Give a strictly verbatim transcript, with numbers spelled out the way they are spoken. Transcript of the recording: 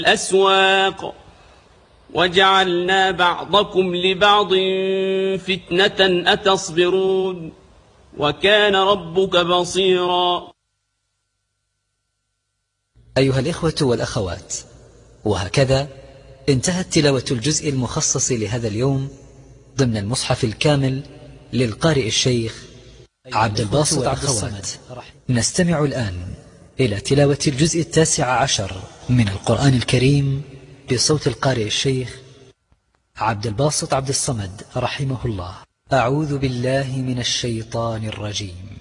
الأسواق وجعلنا بعضكم لبعض فتنة أتصبرون وكان ربك بصيرا. أيها الإخوة والأخوات، وهكذا انتهت تلاوة الجزء المخصص لهذا اليوم ضمن المصحف الكامل للقارئ الشيخ عبد الباسط عبد الصمد. نستمع الآن إلى تلاوة الجزء التاسع عشر من القرآن الكريم بصوت القارئ الشيخ عبد الباسط عبد الصمد رحمه الله. أعوذ بالله من الشيطان الرجيم.